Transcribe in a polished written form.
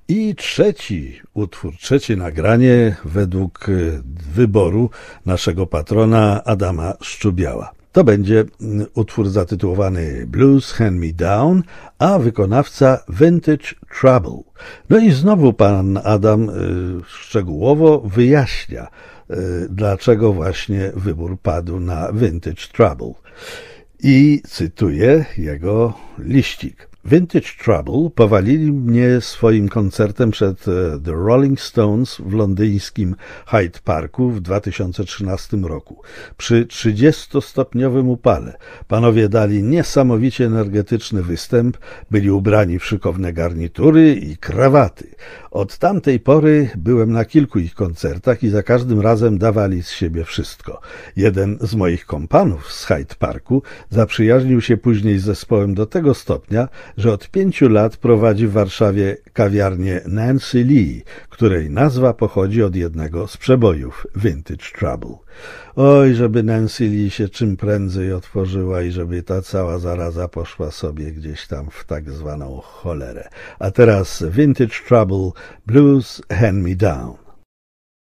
I trzeci utwór, trzecie nagranie według wyboru naszego patrona Adama Szczubiała. To będzie utwór zatytułowany Blues Hand Me Down, a wykonawca Vintage Trouble. No i znowu pan Adam szczegółowo wyjaśnia, dlaczego właśnie wybór padł na Vintage Trouble. I cytuję jego liścik. Vintage Trouble powalili mnie swoim koncertem przed The Rolling Stones w londyńskim Hyde Parku w 2013 roku. Przy 30-stopniowym upale panowie dali niesamowicie energetyczny występ, byli ubrani w szykowne garnitury i krawaty. Od tamtej pory byłem na kilku ich koncertach i za każdym razem dawali z siebie wszystko. Jeden z moich kompanów z Hyde Parku zaprzyjaźnił się później z zespołem do tego stopnia, że od 5 lat prowadzi w Warszawie kawiarnię Nancy Lee, której nazwa pochodzi od jednego z przebojów Vintage Trouble. Oj, żeby Nancy Lee się czym prędzej otworzyła i żeby ta cała zaraza poszła sobie gdzieś tam w tak zwaną cholerę. A teraz Vintage Trouble, Blues Hand Me Down.